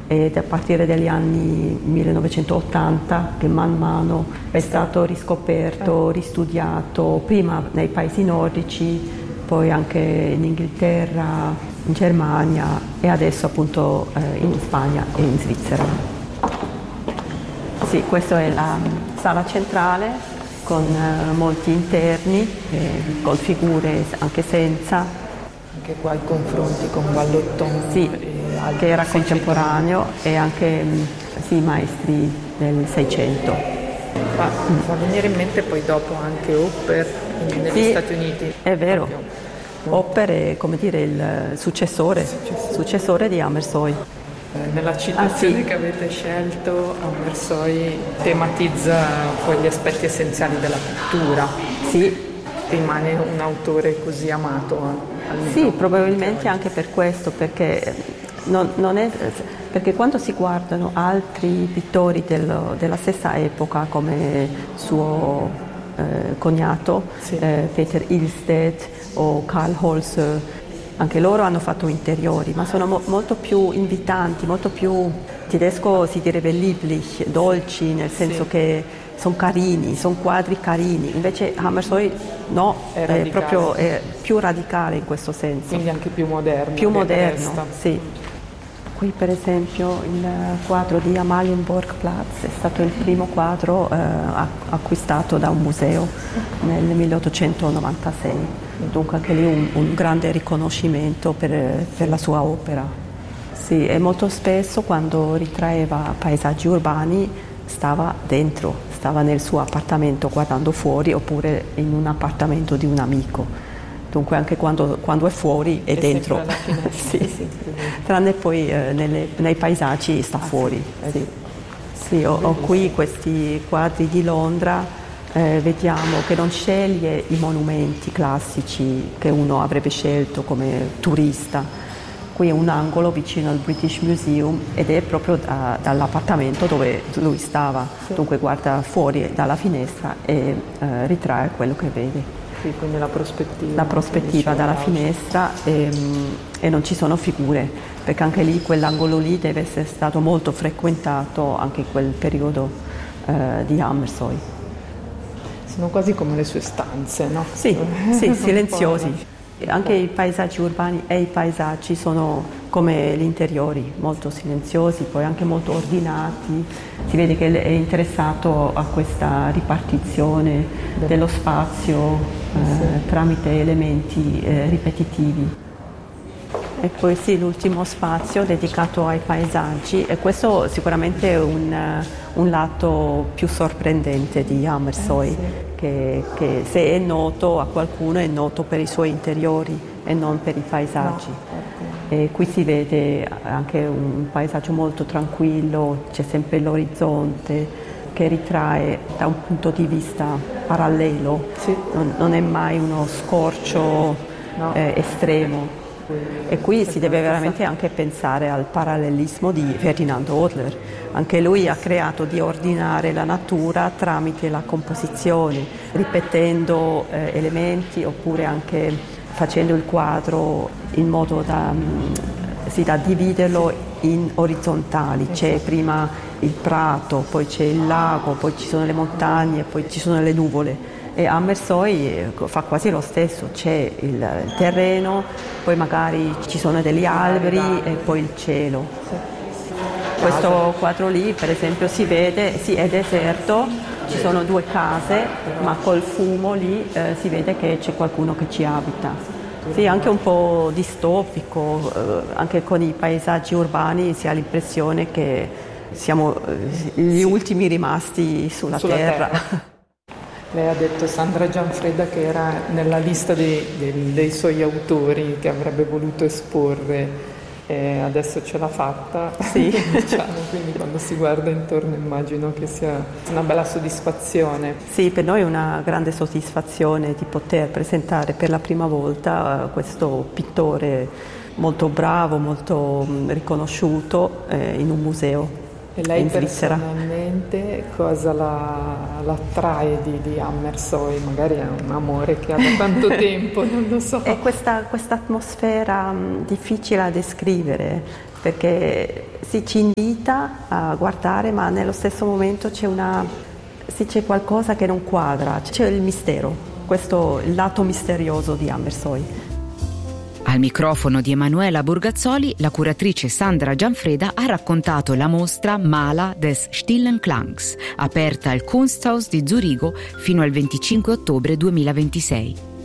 ed a partire dagli anni 1980 che man mano è stato riscoperto, ristudiato, prima nei paesi nordici, poi anche in Inghilterra, in Germania e adesso appunto in Spagna e in Svizzera. Sì, questa è la sala centrale con molti interni, con figure anche senza. Anche qua i confronti con Vallotton. Sì, che era contemporaneo e anche sì, maestri del Seicento. Fa venire in mente poi dopo anche Hopper negli Stati Uniti. È vero, Hopper è come dire il successore di Hammershøi. Nella citazione che avete scelto, Hammershøi tematizza poi gli aspetti essenziali della pittura. Sì. Rimane un autore così amato almeno. Sì, probabilmente anche per questo, perché non è, perché quando si guardano altri pittori della stessa epoca come suo cognato, sì. Peter Ilstedt o Karl Holzer, anche loro hanno fatto interiori, ma sono molto più invitanti, molto più, tedesco si direbbe lieblich, dolci, nel senso sì. Che sono carini, sono quadri carini, invece Hammershøi no, è proprio più radicale in questo senso. Quindi anche più moderno. Più moderno, sì. Qui per esempio il quadro di Amalienborgplatz è stato il primo quadro acquistato da un museo nel 1896, dunque anche lì un grande riconoscimento per la sua opera. Sì, e molto spesso quando ritraeva paesaggi urbani stava dentro, stava nel suo appartamento guardando fuori oppure in un appartamento di un amico. Dunque anche quando è fuori è dentro, sì. Tranne poi nei paesaggi sta fuori. Sì. Sì, ho qui questi quadri di Londra, vediamo che non sceglie i monumenti classici che uno avrebbe scelto come turista. Qui è un angolo vicino al British Museum ed è proprio dall'appartamento dove lui stava, sì. Dunque guarda fuori dalla finestra e ritrae quello che vede. Sì, quindi la prospettiva. La prospettiva dalla finestra e non ci sono figure, perché anche lì quell'angolo lì deve essere stato molto frequentato anche in quel periodo di Hammershøi. Sono quasi come le sue stanze, no? Sì, sì, silenziosi. Anche i paesaggi urbani e i paesaggi sono come gli interiori, molto silenziosi, poi anche molto ordinati. Si vede che è interessato a questa ripartizione dello spazio tramite elementi ripetitivi. E poi sì, l'ultimo spazio dedicato ai paesaggi, e questo sicuramente è un lato più sorprendente di Hammershøi, che se è noto a qualcuno è noto per i suoi interiori e non per i paesaggi. E qui si vede anche un paesaggio molto tranquillo, c'è sempre l'orizzonte che ritrae da un punto di vista parallelo, sì. Non è mai uno scorcio estremo. E qui si deve veramente anche pensare al parallelismo di Ferdinand Hodler. Anche lui ha creato di ordinare la natura tramite la composizione, ripetendo elementi oppure anche facendo il quadro in modo da dividerlo in orizzontali. C'è prima il prato, poi c'è il lago, poi ci sono le montagne, poi ci sono le nuvole. E Hammershøi fa quasi lo stesso, c'è il terreno, poi magari ci sono degli alberi e poi il cielo. Questo quadro lì per esempio si vede, sì, è deserto, ci sono due case, ma col fumo lì si vede che c'è qualcuno che ci abita. Sì, anche un po' distopico, anche con i paesaggi urbani si ha l'impressione che siamo gli ultimi rimasti sulla terra. Lei ha detto, Sandra Gianfreda, che era nella lista dei suoi autori che avrebbe voluto esporre, adesso ce l'ha fatta, sì. Diciamo, quindi quando si guarda intorno immagino che sia una bella soddisfazione. Sì, per noi è una grande soddisfazione di poter presentare per la prima volta questo pittore molto bravo, molto riconosciuto in un museo. E lei personalmente cosa la attrae di Hammershøi? Magari è un amore che ha da tanto tempo, non lo so. È questa atmosfera difficile da descrivere, perché ci invita a guardare, ma nello stesso momento c'è qualcosa che non quadra, c'è il mistero, questo il lato misterioso di Hammershøi. Al microfono di Emanuela Burgazzoli, la curatrice Sandra Gianfreda ha raccontato la mostra Maler des stillen Klangs, aperta al Kunsthaus di Zurigo fino al 25 ottobre 2026.